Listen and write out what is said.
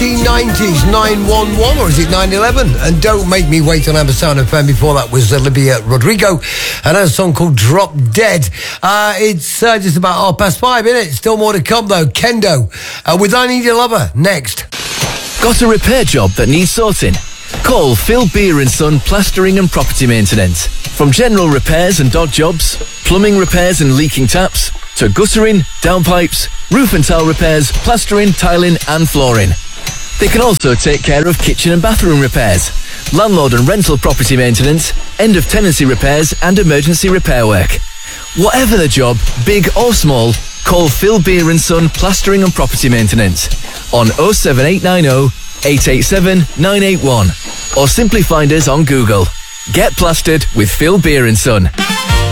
1990s 911, or is it 911? And Don't Make Me Wait on Amazon FM. Before that was Olivia Rodrigo and a song called Drop Dead. It's just about 5:30, isn't it? Still more to come though. Kendo with I Need Your Lover next. Got a repair job that needs sorting? Call Phil Beer & Son Plastering and Property Maintenance. From general repairs and dog jobs, plumbing repairs and leaking taps, to guttering, downpipes, roof and tile repairs, plastering, tiling and flooring. They can also take care of kitchen and bathroom repairs, landlord and rental property maintenance, end of tenancy repairs and emergency repair work. Whatever the job, big or small, call Phil Beer & Son Plastering and Property Maintenance on 07890 887 981 or simply find us on Google. Get plastered with Phil Beer & Son.